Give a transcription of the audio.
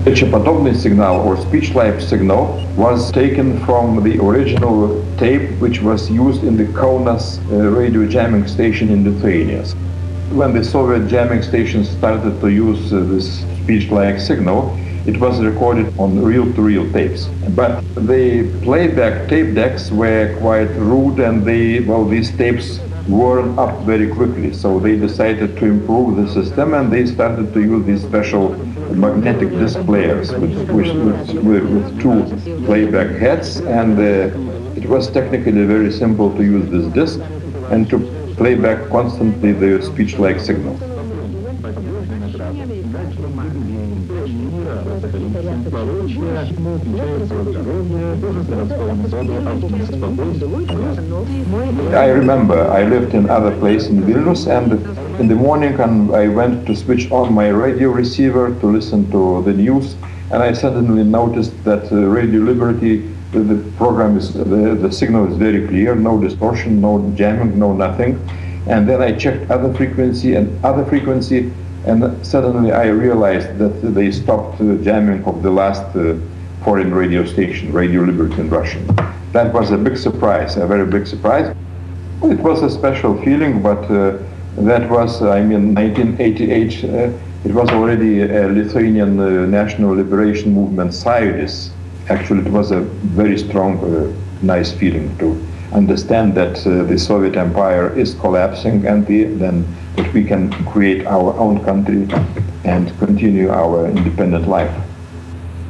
Речеподобный signal or speech-like signal was taken from the original tape which was used in the Kaunas radio jamming station in Lithuania. When the Soviet jamming stations started to use this speech-like signal, it was recorded on reel-to-reel tapes. But the playback tape decks were quite rude, and these tapes worn up very quickly. So they decided to improve the system, and they started to use these special magnetic disc players with two playback heads, and it was technically very simple to use this disc and to play back constantly the speech-like signal. I remember I lived in other place in Vilnius, and in the morning I went to switch on my radio receiver to listen to the news, and I suddenly noticed that Radio Liberty, the program is, the signal is very clear, no distortion, no jamming, no nothing. And then I checked other frequency, and suddenly I realized that they stopped jamming of the last foreign radio station, Radio Liberty in Russian. That was a big surprise, a very big surprise. It was a special feeling, but that was, 1988, it was already a Lithuanian National Liberation Movement, Sąjūdis. Actually, it was a very strong, nice feeling to understand that the Soviet Empire is collapsing, and then that we can create our own country and continue our independent life.